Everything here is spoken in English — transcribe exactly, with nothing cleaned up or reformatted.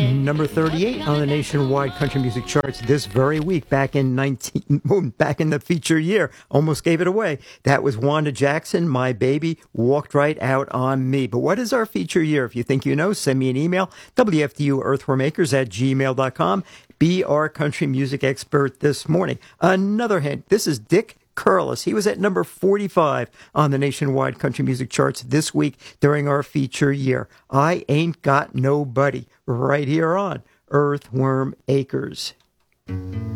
number thirty-eight on the nationwide country music charts this very week, back in nineteen, back in the feature year. Almost gave it away. That was Wanda Jackson, My Baby Walked Right Out on Me. But what is our feature year? If you think you know, send me an email, W F D U earthwormakers at gmail dot com. Be our country music expert this morning. Another hint. This is Dick Curless. He was at number forty-five on the nationwide country music charts this week during our feature year. I Ain't Got Nobody, right here on Earthworm Acres.